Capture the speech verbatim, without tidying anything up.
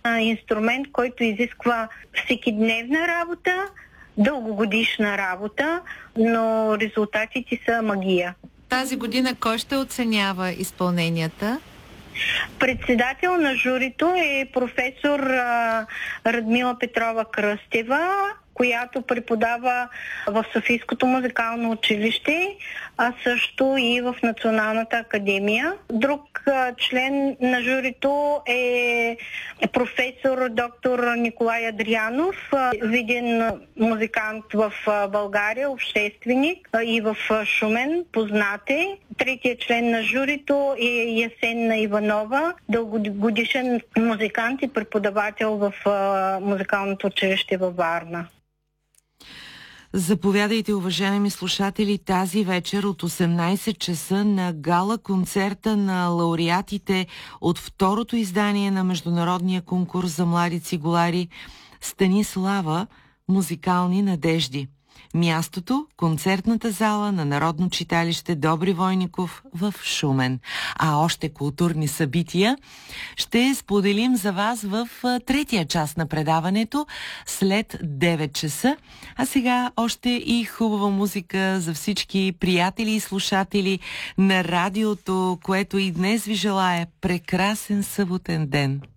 инструмент, който изисква всекидневна работа, дългогодишна работа, но резултатите са магия. Тази година кой ще оценява изпълненията? Председател на журито е професор а, Радмила Петрова Кръстева, която преподава в Софийското музикално училище, а също и в Националната академия. Друг а, член на журито е професор доктор Николай Адрианов, а, виден музикант в а, България, общественик а, и в а, Шумен, познат е. Третия член на журито е Ясенна Иванова, дългогодишен музикант и преподавател в а, музикалното училище във Варна. Заповядайте, уважаеми слушатели, тази вечер от осемнайсет часа на гала концерта на лауреатите от второто издание на Международния конкурс за млади цигулари "Стани слава! Музикални надежди". Мястото – концертната зала на Народно читалище Добри Войников в Шумен. А още културни събития ще споделим за вас в третия част на предаването след девет часа. А сега още и хубава музика за всички приятели и слушатели на радиото, което и днес ви желая прекрасен съботен ден.